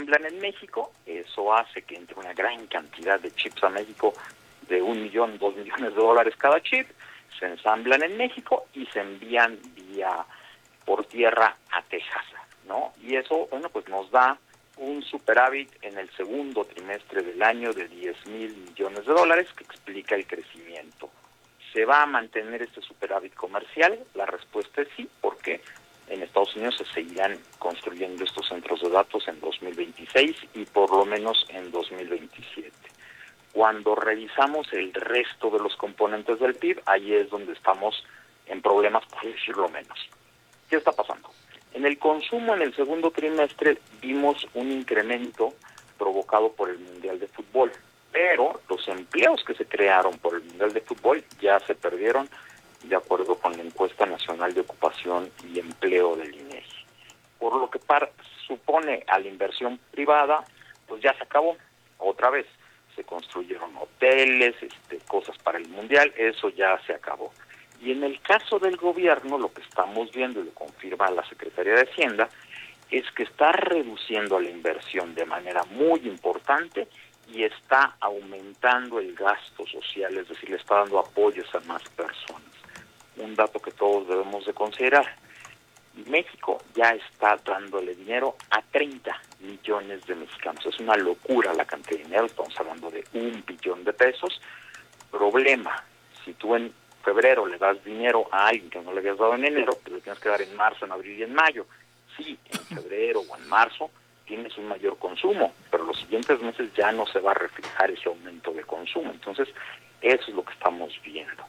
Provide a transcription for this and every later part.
ensamblan en México. Eso hace que entre una gran cantidad de chips a México, de 1 millón, 2 millones de dólares cada chip, se ensamblan en México y se envían por tierra a Texas, ¿no? Y eso, bueno, pues nos da un superávit en el segundo trimestre del año de 10,000 millones de dólares, que explica el crecimiento. ¿Se va a mantener este superávit comercial? La respuesta es sí, porque en Estados Unidos se seguirán construyendo estos centros de datos en 2026 y por lo menos en 2027. Cuando revisamos el resto de los componentes del PIB, ahí es donde estamos en problemas, por decirlo menos. ¿Qué está pasando? En el consumo en el segundo trimestre vimos un incremento provocado por el Mundial de Fútbol, pero los empleos que se crearon por el Mundial de Fútbol ya se perdieron, de acuerdo con la Encuesta Nacional de Ocupación y Empleo del INEGI. Por lo que supone a la inversión privada, pues ya se acabó. Otra vez, se construyeron hoteles, cosas para el Mundial, eso ya se acabó. Y en el caso del gobierno, lo que estamos viendo, y lo confirma la Secretaría de Hacienda, es que está reduciendo la inversión de manera muy importante y está aumentando el gasto social, es decir, le está dando apoyos a más personas. Un dato que todos debemos de considerar. México ya está dándole dinero a 30 millones de mexicanos. Es una locura la cantidad de dinero, estamos hablando de 1 billón de pesos. Problema, si tú en febrero le das dinero a alguien que no le habías dado en enero, te lo tienes que dar en marzo, en abril y en mayo. Sí, en febrero o en marzo tienes un mayor consumo, pero los siguientes meses ya no se va a reflejar ese aumento de consumo. Entonces, eso es lo que estamos viendo.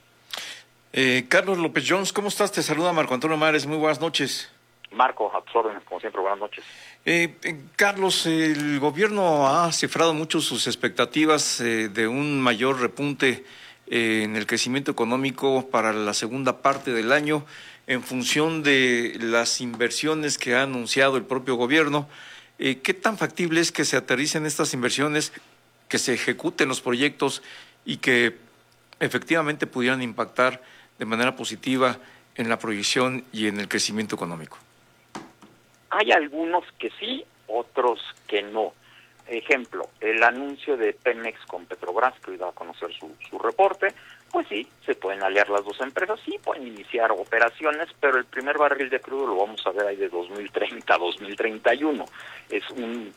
Carlos López Jones, ¿cómo estás? Te saluda Marco Antonio Mares, muy buenas noches. Marco, a tus órdenes, como siempre, buenas noches. Carlos, el gobierno ha cifrado mucho sus expectativas de un mayor repunte en el crecimiento económico para la segunda parte del año en función de las inversiones que ha anunciado el propio gobierno. ¿Qué tan factible es que se aterricen estas inversiones, que se ejecuten los proyectos y que efectivamente pudieran impactar de manera positiva en la proyección y en el crecimiento económico? Hay algunos que sí, otros que no. Ejemplo, el anuncio de Pemex con Petrobras, que hoy da a conocer su reporte, pues sí, se pueden aliar las dos empresas, sí pueden iniciar operaciones, pero el primer barril de crudo lo vamos a ver ahí de 2030 a 2031. Es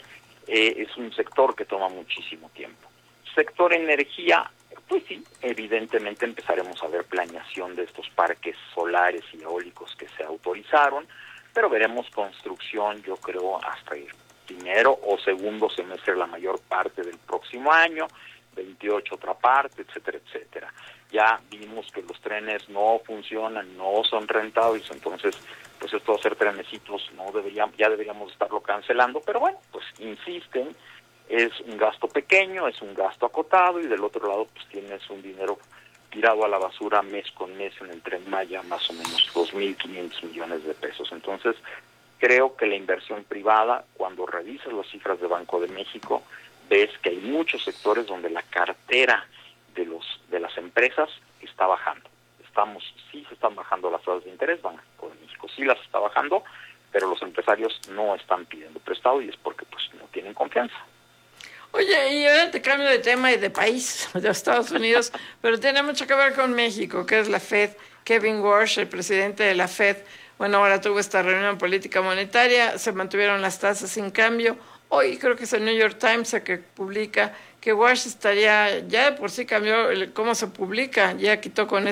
un sector que toma muchísimo tiempo. Sector energía, pues sí, evidentemente empezaremos a ver planeación de estos parques solares y eólicos que se autorizaron, pero veremos construcción, yo creo, hasta el primero o segundo semestre la mayor parte del próximo año, 28 otra parte, etcétera, etcétera. Ya vimos que los trenes no funcionan, no son rentables, entonces pues esto de hacer trenecitos ya deberíamos estarlo cancelando, pero bueno, pues insisten, es un gasto pequeño, es un gasto acotado, y del otro lado pues tienes un dinero tirado a la basura mes con mes en el Tren Maya, más o menos 2,500 millones de pesos. Entonces, creo que la inversión privada, cuando revisas las cifras de Banco de México, ves que hay muchos sectores donde la cartera de las empresas está bajando. Sí se están bajando las tasas de interés, Banco de México sí las está bajando, pero los empresarios no están pidiendo prestado y es porque pues no tienen confianza. Oye, y ahora te cambio de tema y de país, de Estados Unidos, pero tiene mucho que ver con México, que es la Fed. Kevin Warsh, el presidente de la Fed, bueno, ahora tuvo esta reunión política monetaria, se mantuvieron las tasas sin cambio. Hoy creo que es el New York Times el que publica que Warsh estaría, ya de por sí cambió cómo se publica, ya quitó con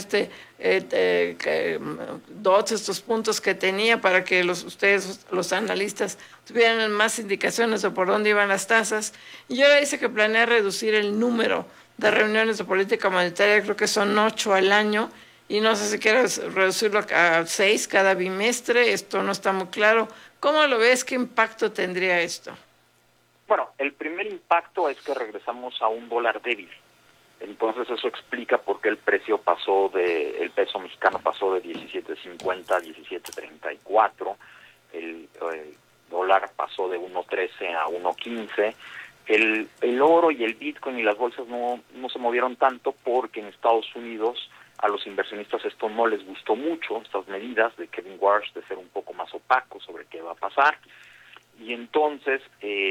estos puntos que tenía para que ustedes, los analistas, tuvieran más indicaciones de por dónde iban las tasas. Y ahora dice que planea reducir el número de reuniones de política monetaria, creo que son 8 al año, y no sé si quieres reducirlo a 6 cada bimestre, esto no está muy claro. ¿Cómo lo ves? ¿Qué impacto tendría esto? Bueno, el primer impacto es que regresamos a un dólar débil. Entonces eso explica por qué el peso mexicano pasó de 17.50 a 17.34, el dólar pasó de 1.13 a 1.15, el oro y el Bitcoin y las bolsas no se movieron tanto porque en Estados Unidos a los inversionistas esto no les gustó mucho, estas medidas de Kevin Warsh de ser un poco más opaco sobre qué va a pasar, y entonces